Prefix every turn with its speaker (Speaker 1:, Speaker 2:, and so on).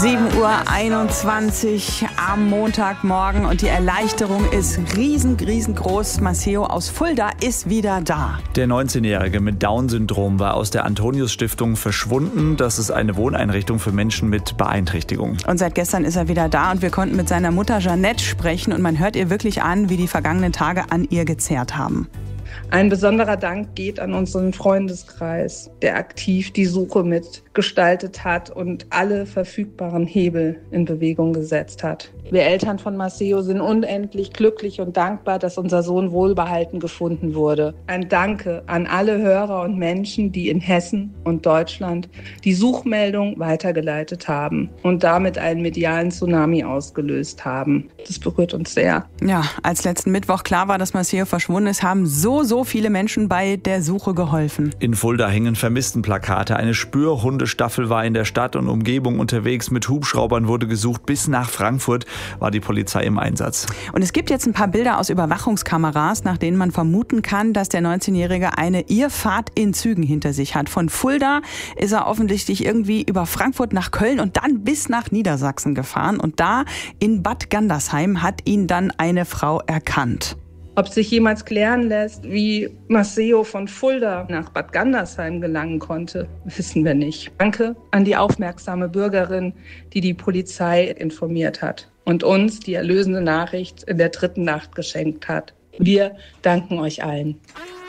Speaker 1: 7:21 Uhr am Montagmorgen und die Erleichterung ist riesengroß. Maceo aus Fulda ist wieder da.
Speaker 2: Der 19-Jährige mit Down-Syndrom war aus der Antonius-Stiftung verschwunden. Das ist eine Wohneinrichtung für Menschen mit Beeinträchtigung.
Speaker 1: Und seit gestern ist er wieder da und wir konnten mit seiner Mutter Jeanette sprechen und man hört ihr wirklich an, wie die vergangenen Tage an ihr gezerrt haben.
Speaker 3: Ein besonderer Dank geht an unseren Freundeskreis, der aktiv die Suche mitgestaltet hat und alle verfügbaren Hebel in Bewegung gesetzt hat. Wir Eltern von Maceo sind unendlich glücklich und dankbar, dass unser Sohn wohlbehalten gefunden wurde. Ein Danke an alle Hörer und Menschen, die in Hessen und Deutschland die Suchmeldung weitergeleitet haben und damit einen medialen Tsunami ausgelöst haben. Das berührt uns sehr.
Speaker 1: Ja, als letzten Mittwoch klar war, dass Maceo verschwunden ist, haben so viele Menschen bei der Suche geholfen.
Speaker 2: In Fulda hängen Vermisstenplakate. Eine Spürhundestaffel war in der Stadt und Umgebung unterwegs. Mit Hubschraubern wurde gesucht. Bis nach Frankfurt war die Polizei im Einsatz.
Speaker 1: Und es gibt jetzt ein paar Bilder aus Überwachungskameras, nach denen man vermuten kann, dass der 19-Jährige eine Irrfahrt in Zügen hinter sich hat. Von Fulda ist er offensichtlich irgendwie über Frankfurt nach Köln und dann bis nach Niedersachsen gefahren. Und da in Bad Gandersheim hat ihn dann eine Frau erkannt.
Speaker 3: Ob sich jemals klären lässt, wie Maceo von Fulda nach Bad Gandersheim gelangen konnte, wissen wir nicht. Danke an die aufmerksame Bürgerin, die die Polizei informiert hat und uns die erlösende Nachricht in der 3. Nacht geschenkt hat. Wir danken euch allen.